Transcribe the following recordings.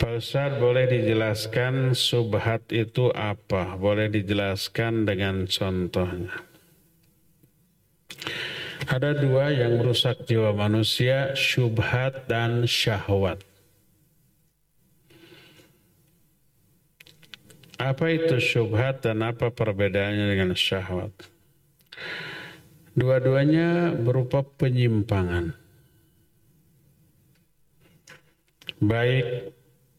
Pak Ustadz, boleh dijelaskan syubhat itu apa? Boleh dijelaskan dengan contohnya. Ada dua yang merusak jiwa manusia, syubhat dan syahwat. Apa itu syubhat dan apa perbedaannya dengan syahwat? Dua-duanya berupa penyimpangan. Baik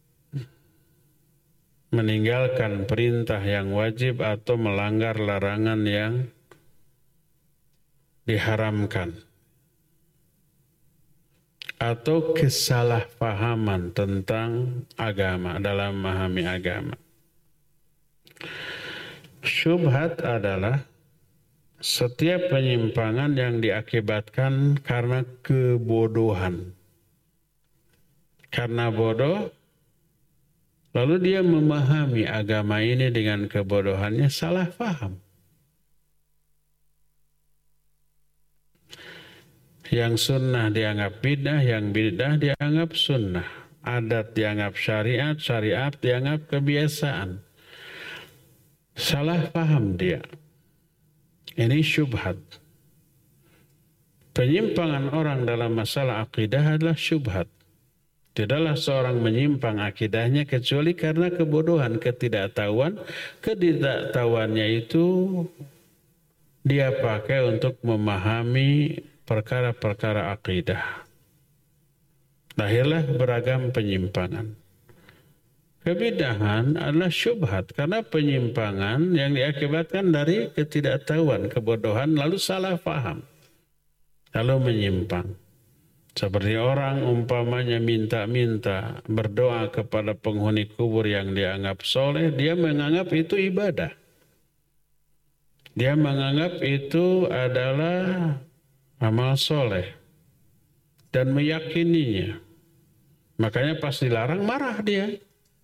meninggalkan perintah yang wajib atau melanggar larangan yang diharamkan, atau kesalahpahaman tentang agama, dalam memahami agama. Syubhat adalah setiap penyimpangan yang diakibatkan karena kebodohan. Karena bodoh, lalu dia memahami agama ini dengan kebodohannya, salah paham. Yang sunnah dianggap bid'ah, yang bid'ah dianggap sunnah. Adat dianggap syariat, syariat dianggap kebiasaan. Salah paham dia. Ini syubhat. Penyimpangan orang dalam masalah akidah adalah syubhat. Tidaklah seorang menyimpang akidahnya kecuali karena kebodohan, ketidaktahuan. Ketidaktahuannya itu dia pakai untuk memahami perkara-perkara akidah. Lahirlah beragam penyimpangan. Kebidahan adalah syubhat karena penyimpangan yang diakibatkan dari ketidaktahuan, kebodohan, lalu salah paham, lalu menyimpang. Seperti orang umpamanya minta-minta berdoa kepada penghuni kubur yang dianggap soleh, dia menganggap itu ibadah. Dia menganggap itu adalah amal soleh dan meyakininya. Makanya pas dilarang marah dia.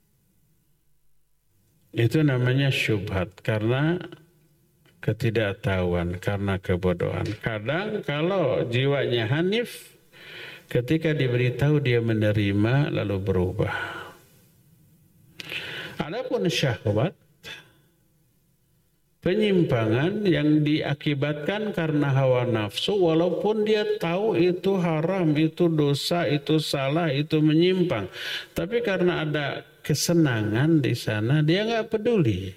Itu namanya syubhat karena ketidaktahuan, karena kebodohan. Kadang kalau jiwanya hanif, ketika diberitahu dia menerima lalu berubah. Adapun syahwat, penyimpangan yang diakibatkan karena hawa nafsu, walaupun dia tahu itu haram, itu dosa, itu salah, itu menyimpang. Tapi karena ada kesenangan di sana, dia nggak peduli.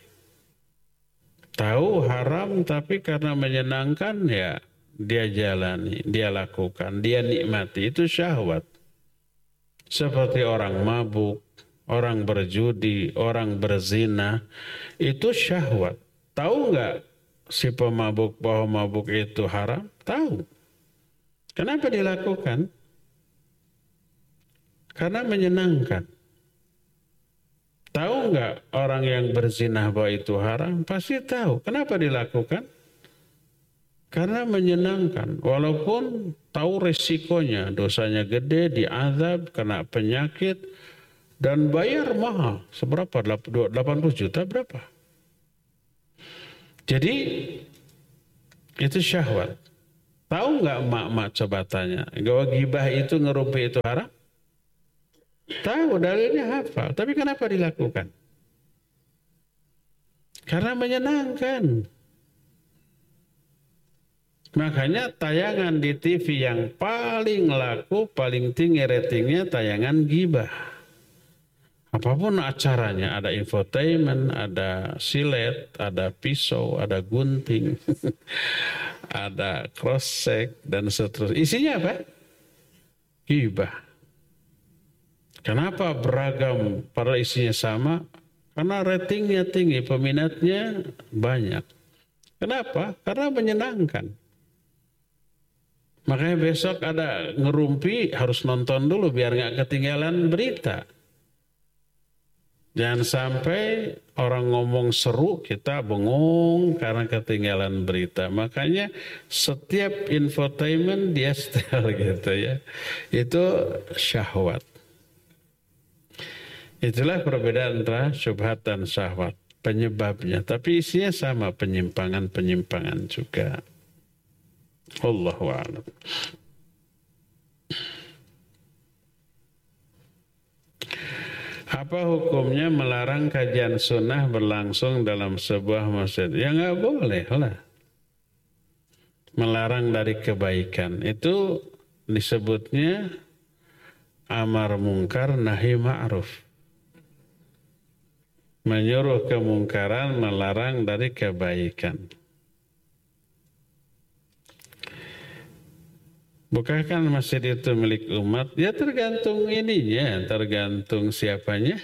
Tahu haram, tapi karena menyenangkan ya dia jalani, dia lakukan, dia nikmati. Itu syahwat. Seperti orang mabuk, orang berjudi, orang berzina, itu syahwat. Tahu nggak si pemabuk bahwa mabuk itu haram? Tahu. Kenapa dilakukan? Karena menyenangkan. Tahu nggak orang yang berzina bahwa itu haram? Pasti tahu. Kenapa dilakukan? Karena menyenangkan, walaupun tahu resikonya, dosanya gede, diazab, kena penyakit, dan bayar mahal. Seberapa? 80 juta berapa? Jadi, itu syahwat. Tahu nggak emak-emak coba tanya, bahwa gibah itu ngerumpi itu haram? Tahu, dalilnya hafal. Tapi kenapa dilakukan? Karena menyenangkan. Makanya tayangan di TV yang paling laku, paling tinggi ratingnya tayangan gibah. Apapun acaranya, ada infotainment, ada silet, ada pisau, ada gunting, ada cross-check, dan seterusnya. Isinya apa? Gibah. Kenapa beragam, padahal isinya sama? Karena ratingnya tinggi, peminatnya banyak. Kenapa? Karena menyenangkan. Makanya besok ada ngerumpi harus nonton dulu biar nggak ketinggalan berita. Jangan sampai orang ngomong seru kita bengong karena ketinggalan berita. Makanya setiap infotainment dia setel gitu ya. Itu syahwat. Itulah perbedaan antara syubhat dan syahwat. Penyebabnya. Tapi isinya sama, penyimpangan-penyimpangan juga. Allahu a'lam. Apa hukumnya melarang kajian sunnah berlangsung dalam sebuah masjid? Ya nggak boleh lah. Melarang dari kebaikan itu disebutnya amar mungkar nahi ma'ruf. Menyuruh kemungkaran, melarang dari kebaikan. Bukankah masjid itu milik umat? Ya tergantung ininya, tergantung siapanya.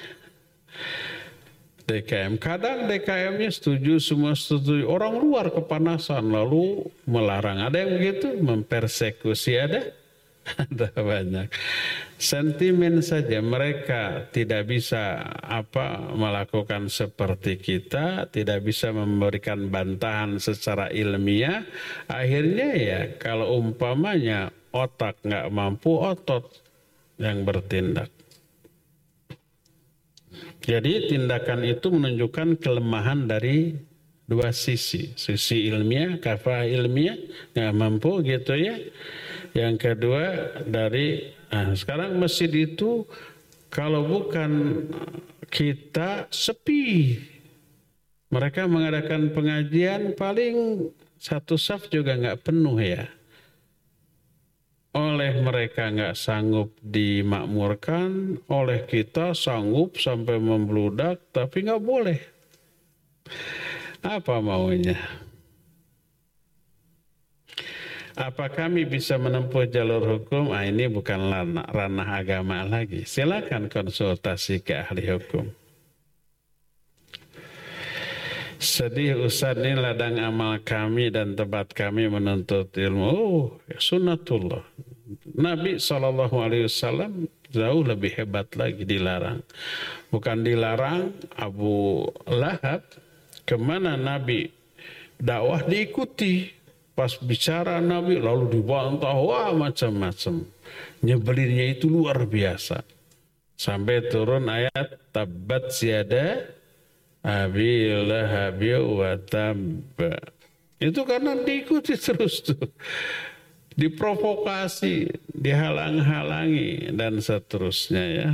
DKM. Kadang DKM-nya setuju, semua setuju. Orang luar kepanasan lalu melarang. Ada yang begitu, mempersekusi ada. Ada banyak. Sentimen saja mereka tidak bisa melakukan seperti kita, tidak bisa memberikan bantahan secara ilmiah. Akhirnya ya kalau umpamanya otak nggak mampu, otot yang bertindak. Jadi tindakan itu menunjukkan kelemahan dari dua sisi. Sisi ilmiah, kafah ilmiah, nggak mampu gitu ya. Yang kedua sekarang masjid itu kalau bukan kita sepi. Mereka mengadakan pengajian paling satu saf juga nggak penuh ya. Oleh mereka nggak sanggup dimakmurkan, oleh kita sanggup sampai membludak, tapi nggak boleh. Apa maunya? Apa kami bisa menempuh jalur hukum? Ini bukan ranah agama lagi. Silakan konsultasi ke ahli hukum. Sedih Ustaz, ini ladang amal kami dan tempat kami menuntut ilmu. Sunnatullah. Nabi SAW jauh lebih hebat lagi dilarang. Bukan dilarang Abu Lahab, kemana Nabi dakwah diikuti. Pas bicara Nabi lalu dibantah, wah macam-macam. Nyebelinnya itu luar biasa. Sampai turun ayat tabbat yada abi lahabi wa tabba. Itu karena diikuti terus tuh. Diprovokasi, dihalang-halangi dan seterusnya ya.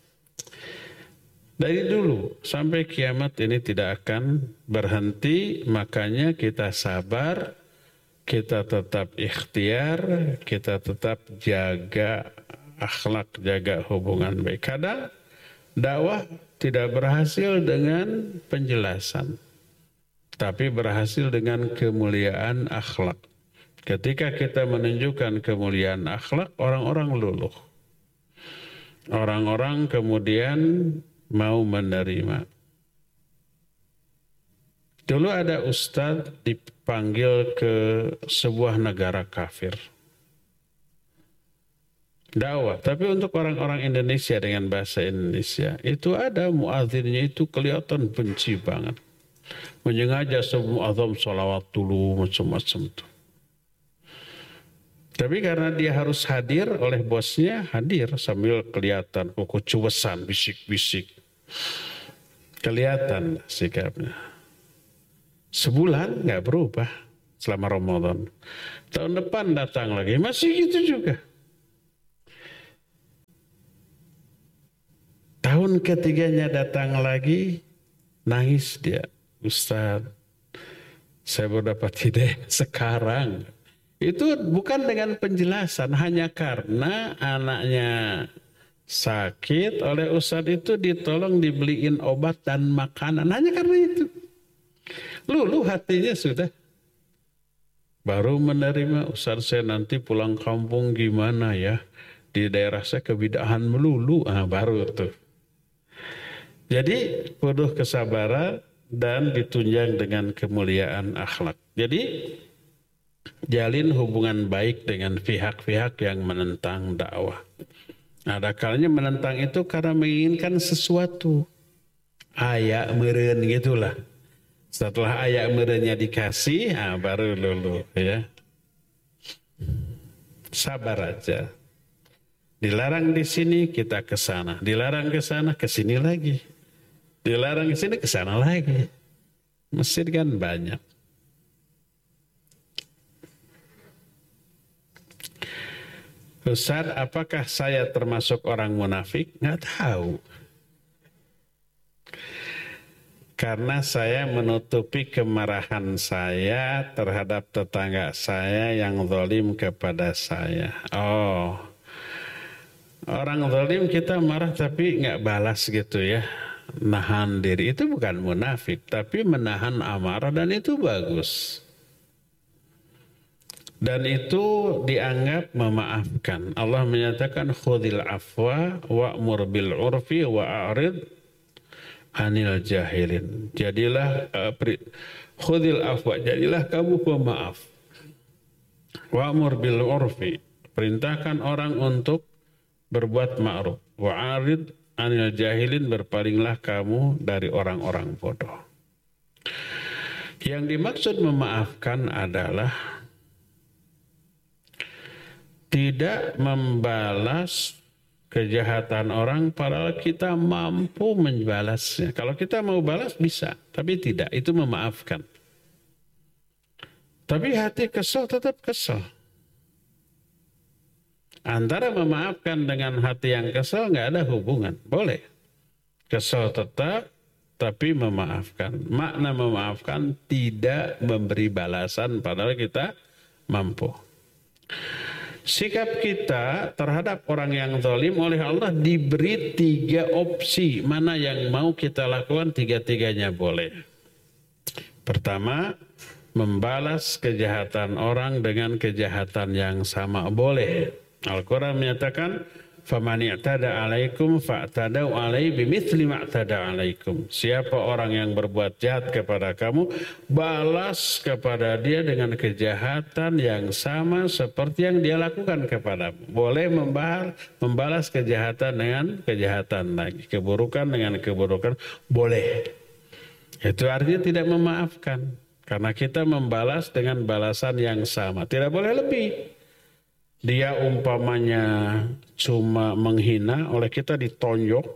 Dari dulu sampai kiamat ini tidak akan berhenti, makanya kita sabar, kita tetap ikhtiar, kita tetap jaga akhlak, jaga hubungan baik. Kadang dakwah tidak berhasil dengan penjelasan, tapi berhasil dengan kemuliaan akhlak. Ketika kita menunjukkan kemuliaan akhlak, orang-orang luluh. Orang-orang kemudian mau menerima. Dulu ada ustadz dipanggil ke sebuah negara kafir. Dakwah, tapi untuk orang-orang Indonesia dengan bahasa Indonesia, itu ada muadzinnya itu kelihatan benci banget. Menyengaja semua azam salawat dulu, macam-macam tuh. Tapi karena dia harus hadir oleh bosnya, hadir sambil kelihatan kucuwesan, bisik-bisik. Kelihatan sikapnya. Sebulan nggak berubah selama Ramadan. Tahun depan datang lagi, masih gitu juga. Tahun ketiganya datang lagi, nangis dia. Ustaz, saya baru dapat ide sekarang. Itu bukan dengan penjelasan, hanya karena anaknya sakit, oleh ustadz itu ditolong dibeliin obat dan makanan. Hanya karena itu. Luluh hatinya sudah. Baru menerima, ustadz saya nanti pulang kampung gimana ya. Di daerah saya kebidahan melulu. Baru tuh. Jadi penuh kesabaran dan ditunjang dengan kemuliaan akhlak. Jadi jalin hubungan baik dengan pihak-pihak yang menentang dakwah. Ada kalanya menentang itu karena menginginkan sesuatu. Ayak meren gitulah. Setelah ayak merennya dikasih, baru lulu ya. Sabar aja. Dilarang di sini, kita ke sana. Dilarang ke sana, ke sini lagi. Dilarang ke sini, ke sana lagi. Masjid kan banyak. Ustaz, apakah saya termasuk orang munafik? Nggak tahu. Karena saya menutupi kemarahan saya terhadap tetangga saya yang zalim kepada saya. Oh, orang zalim kita marah tapi nggak balas gitu ya. Nahan diri itu bukan munafik, tapi menahan amarah, dan itu bagus. Dan itu dianggap memaafkan. Allah menyatakan khudhil afwa wa'mur bil urfi wa'arid anil jahilin. Jadilah khudhil afwa, jadilah kamu pemaaf. Wa'mur bil urfi, perintahkan orang untuk berbuat ma'ruf. Wa'arid anil jahilin, berpalinglah kamu dari orang-orang bodoh. Yang dimaksud memaafkan adalah tidak membalas kejahatan orang padahal kita mampu membalasnya. Kalau kita mau balas bisa, tapi tidak, itu memaafkan. Tapi hati kesel tetap kesel. Antara memaafkan dengan hati yang kesel nggak ada hubungan. Boleh kesel tetap, tapi memaafkan. Makna memaafkan tidak memberi balasan padahal kita mampu. Sikap kita terhadap orang yang zalim oleh Allah diberi 3 opsi. Mana yang mau kita lakukan, 3-tiganya boleh. Pertama, membalas kejahatan orang dengan kejahatan yang sama, boleh. Al-Quran menyatakan, faman i'tada 'alaikum fa'tadau 'alaihi bimithli ma'tada 'alaikum. Siapa orang yang berbuat jahat kepada kamu, balas kepada dia dengan kejahatan yang sama seperti yang dia lakukan kepadamu. Boleh membalas kejahatan dengan kejahatan lagi, keburukan dengan keburukan, boleh. Itu artinya tidak memaafkan, karena kita membalas dengan balasan yang sama, tidak boleh lebih. Dia umpamanya cuma menghina, oleh kita ditonjok,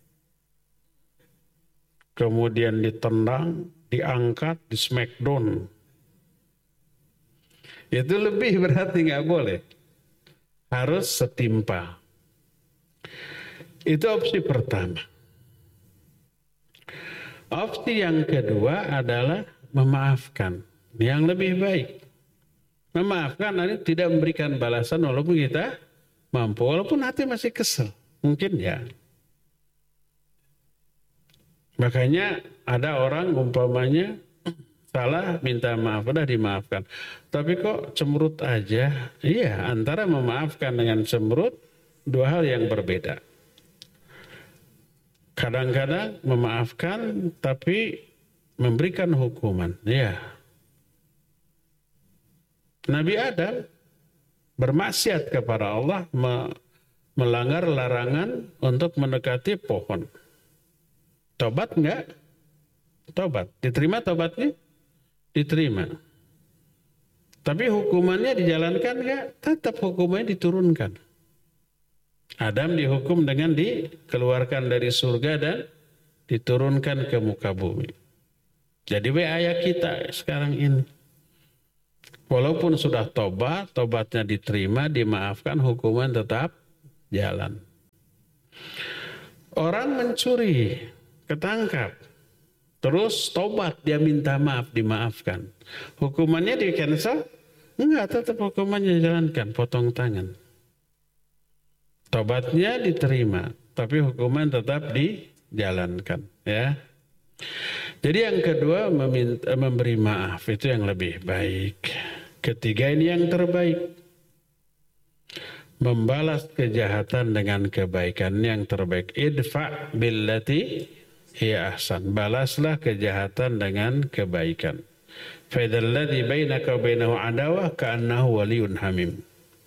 kemudian ditendang, diangkat, di smackdown. Itu lebih, berarti nggak boleh. Harus setimpal. Itu opsi pertama. Opsi yang kedua adalah memaafkan, yang lebih baik. Memaafkan ini tidak memberikan balasan walaupun kita mampu, walaupun hati masih kesel, mungkin ya. Makanya ada orang umpamanya salah minta maaf, udah dimaafkan, tapi kok cemberut aja. Iya, antara memaafkan dengan cemberut 2 hal yang berbeda. Kadang-kadang memaafkan tapi memberikan hukuman, ya. Nabi Adam bermaksiat kepada Allah, melanggar larangan untuk mendekati pohon. Tobat enggak? Tobat. Diterima tobatnya? Diterima. Tapi hukumannya dijalankan enggak? Tetap hukumannya diturunkan. Adam dihukum dengan dikeluarkan dari surga dan diturunkan ke muka bumi. Jadi ayat kita sekarang ini. Walaupun sudah tobat, tobatnya diterima, dimaafkan, hukuman tetap jalan. Orang mencuri, ketangkap, terus tobat, dia minta maaf, dimaafkan. Hukumannya di cancel? Enggak, tetap hukumannya dijalankan, potong tangan. Tobatnya diterima, tapi hukuman tetap dijalankan. Ya. Jadi yang kedua, memberi maaf, itu yang lebih baik. Ketiga ini yang terbaik. Membalas kejahatan dengan kebaikan yang terbaik. Idfa' billati hiya ahsan. Balaslah kejahatan dengan kebaikan. Fa idzal ladzi bainaka wa bainahu adawah ka'annahu waliyyun hamim.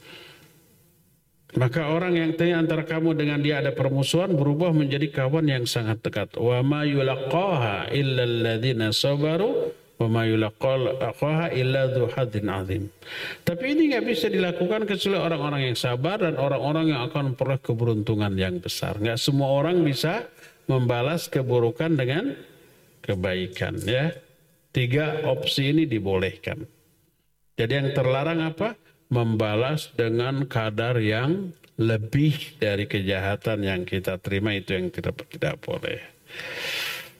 Maka orang yang tanya antara kamu dengan dia ada permusuhan berubah menjadi kawan yang sangat dekat. Wa ma yulaqaha illa alladzina sabaru wa ma yulaqaha illa dzu hadzin azim. Tapi ini enggak bisa dilakukan kecuali orang-orang yang sabar dan orang-orang yang akan memperoleh keberuntungan yang besar. Enggak semua orang bisa membalas keburukan dengan kebaikan, ya. 3 opsi ini dibolehkan. Jadi yang terlarang apa? Membalas dengan kadar yang lebih dari kejahatan yang kita terima, itu yang tidak boleh.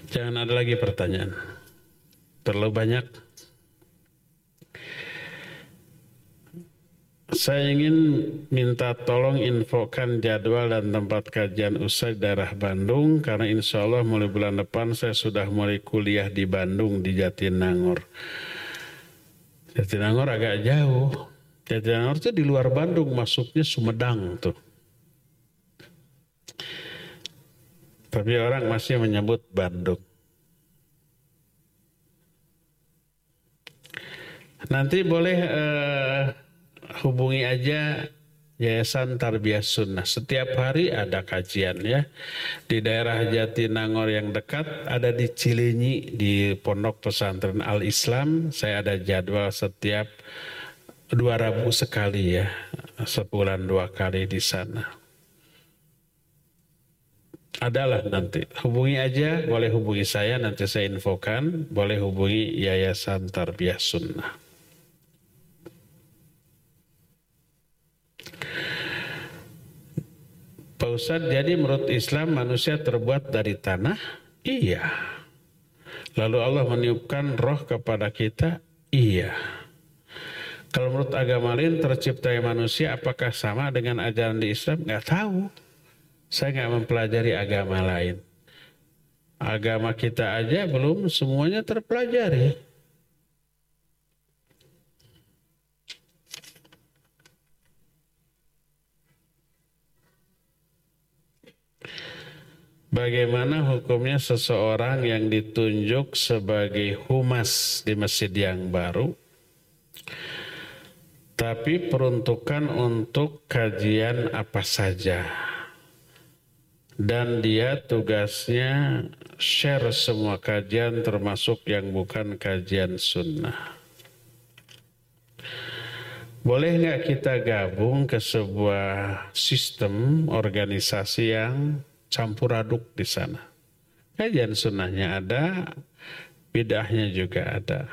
Jangan ada lagi pertanyaan. Terlalu banyak. Saya ingin minta tolong infokan jadwal dan tempat kajian usai daerah Bandung, karena insya Allah mulai bulan depan saya sudah mulai kuliah di Bandung di Jatinangor. Jatinangor agak jauh. Jatinangor itu di luar Bandung, masuknya Sumedang tuh. Tapi orang masih menyebut Bandung. Nanti boleh hubungi aja Yayasan Tarbiyah Sunnah. Setiap hari ada kajian ya. Di daerah Jatinangor yang dekat, ada di Cilenyi di Pondok Pesantren Al Islam. Saya ada jadwal setiap 2 Rabu sekali ya. Sebulan 2 kali di sana. Adalah nanti. Hubungi aja, boleh hubungi saya, nanti saya infokan. Boleh hubungi Yayasan Tarbiyah Sunnah. Pak Ustadz, jadi menurut Islam manusia terbuat dari tanah? Iya. Lalu Allah meniupkan roh kepada kita? Iya. Kalau menurut agama lain terciptanya manusia apakah sama dengan ajaran di Islam? Nggak tahu. Saya nggak mempelajari agama lain. Agama kita aja belum semuanya terpelajari. Bagaimana hukumnya seseorang yang ditunjuk sebagai humas di masjid yang baru, tapi peruntukan untuk kajian apa saja, dan dia tugasnya share semua kajian termasuk yang bukan kajian sunnah. Boleh nggak kita gabung ke sebuah sistem organisasi yang campur aduk di sana? Kajian sunnahnya ada, bid'ahnya juga ada.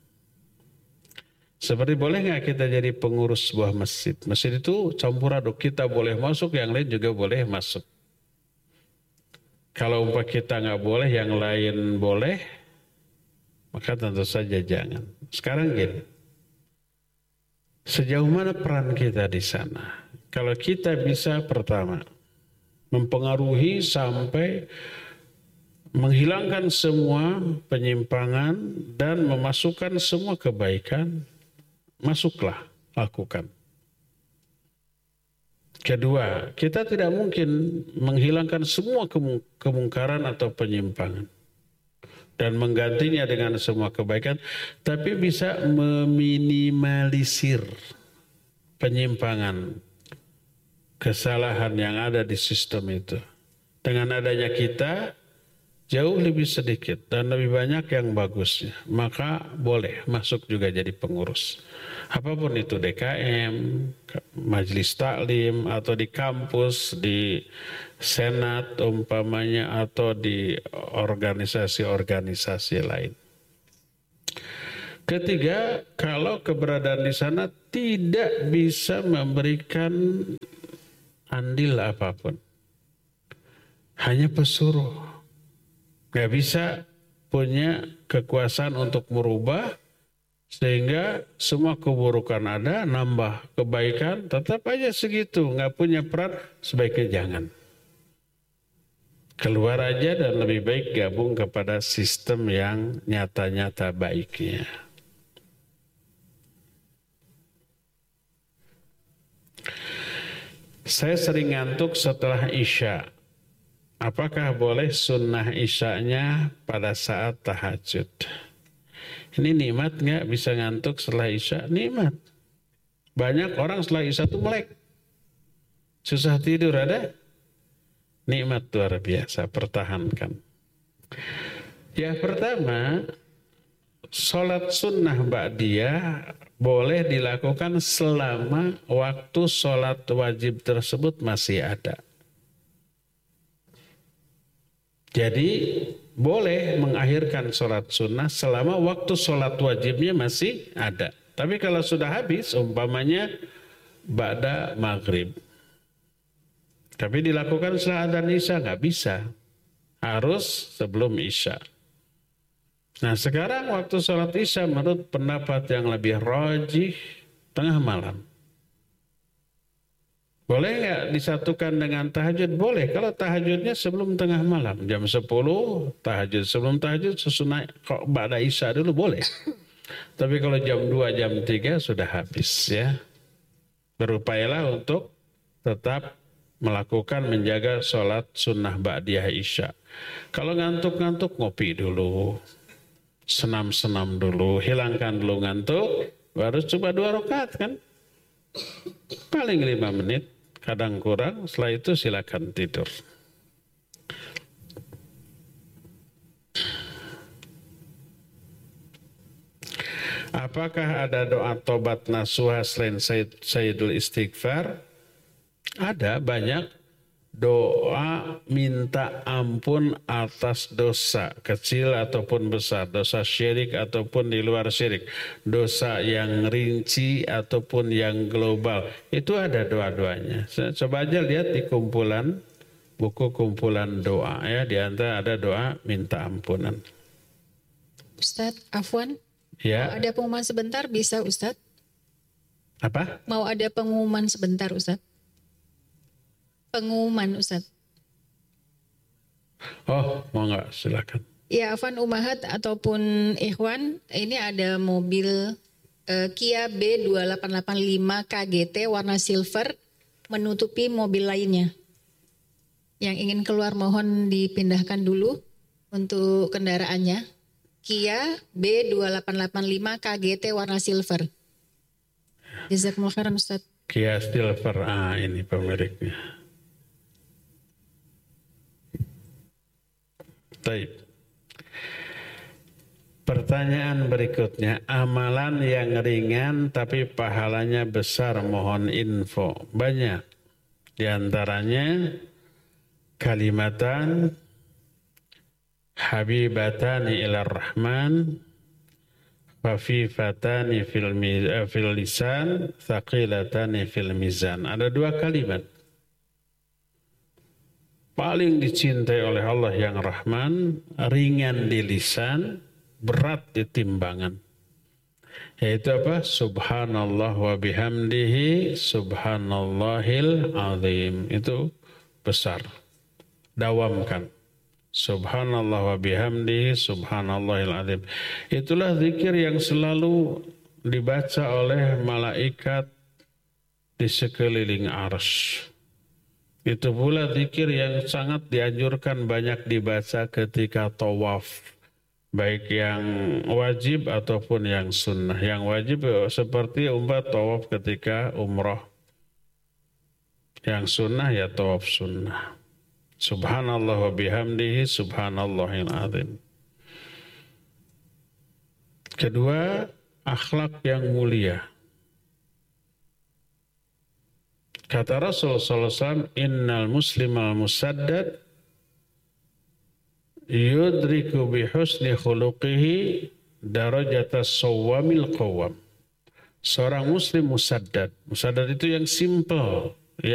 Seperti boleh nggak kita jadi pengurus sebuah masjid? Masjid itu campur aduk, kita boleh masuk, yang lain juga boleh masuk. Kalau umpah kita nggak boleh, yang lain boleh, maka tentu saja jangan. Sekarang gini, sejauh mana peran kita di sana? Kalau kita bisa pertama mempengaruhi sampai menghilangkan semua penyimpangan dan memasukkan semua kebaikan, masuklah, lakukan. Kedua, kita tidak mungkin menghilangkan semua kemungkaran atau penyimpangan dan menggantinya dengan semua kebaikan, tapi bisa meminimalisir penyimpangan, kesalahan yang ada di sistem itu. Dengan adanya kita jauh lebih sedikit dan lebih banyak yang bagusnya, maka boleh masuk juga jadi pengurus. Apapun itu, DKM, majelis taklim, atau di kampus, di senat umpamanya, atau di organisasi-organisasi lain. Ketiga, kalau keberadaan di sana tidak bisa memberikan andil apapun, hanya pesuruh, nggak bisa punya kekuasaan untuk merubah sehingga semua keburukan ada, nambah kebaikan, tetap aja segitu, nggak punya peran, sebaiknya jangan. Keluar aja dan lebih baik gabung kepada sistem yang nyata-nyata baiknya. Saya sering ngantuk setelah Isya. Apakah boleh sunnah Isyanya pada saat tahajud? Ini nikmat nggak bisa ngantuk setelah Isya? Nikmat. Banyak orang setelah Isya itu melek. Susah tidur ada? Nikmat luar biasa, pertahankan. Ya pertama, sholat sunnah ba'diyah boleh dilakukan selama waktu sholat wajib tersebut masih ada. Jadi boleh mengakhirkan sholat sunnah selama waktu sholat wajibnya masih ada. Tapi kalau sudah habis, umpamanya ba'da maghrib, tapi dilakukan setelah adzan isya, nggak bisa. harus sebelum Isya. Nah sekarang waktu sholat Isya menurut pendapat yang lebih rajih tengah malam. Boleh nggak disatukan dengan tahajud? Boleh. Kalau tahajudnya sebelum tengah malam, jam 10 tahajud. Sebelum tahajud sesudah kok ba'da Isya dulu boleh. Tapi kalau jam 2, jam 3 sudah habis ya. Berupayalah untuk tetap melakukan menjaga sholat sunnah ba'diyah Isya. Kalau ngantuk-ngantuk ngopi dulu. Senam-senam dulu, hilangkan dulu ngantuk, baru coba 2 rakaat kan. Paling 5 menit. Kadang kurang, setelah itu silakan tidur. Apakah ada doa tobat nasuha selain Sayyidul Istighfar? Ada banyak doa minta ampun atas dosa kecil ataupun besar, dosa syirik ataupun di luar syirik, dosa yang rinci ataupun yang global. Itu ada doa-doanya. Coba aja lihat di kumpulan buku kumpulan doa ya, di antara ada doa minta ampunan. Ustadz, afwan. Ya. Mau ada pengumuman sebentar bisa Ustadz? Apa? Mau ada pengumuman sebentar Ustadz? Pengumuman Ustadz. Oh, mau nggak? Silakan. Ya, afwan Umahat ataupun Ikhwan, ini ada mobil Kia B2885 KGT warna silver menutupi mobil lainnya. Yang ingin keluar mohon dipindahkan dulu untuk kendaraannya. Kia B2885 KGT warna silver. Jazakumullah khairan Ustadz. Kia silver, ini pemiliknya. Baik. Pertanyaan berikutnya, amalan yang ringan tapi pahalanya besar, mohon info. Banyak. Di antaranya kalimatan habibatani ilar rahman khafifatani fil lisan thaqilatani fil mizan. Ada 2 kalimat paling dicintai oleh Allah yang Rahman, ringan di lisan, berat di timbangan. Yaitu apa? Subhanallah wa bihamdihi subhanallahil azim. Itu besar. Dawamkan. Subhanallah wa bihamdihi subhanallahil azim. Itulah zikir yang selalu dibaca oleh malaikat di sekeliling arsy. Itu pula zikir yang sangat dianjurkan banyak dibaca ketika tawaf. Baik yang wajib ataupun yang sunnah. Yang wajib seperti tawaf ketika umrah. Yang sunnah ya tawaf sunnah. Subhanallah wa bihamdihi subhanallahil azim. Kedua, akhlak yang mulia. Kata Rasul sallallahu alaihi wasallam, innal muslimal musaddad yudriku bi husni khuluqihi darajatas sawamil qawam. Seorang muslim musaddad. Musaddad itu yang simple.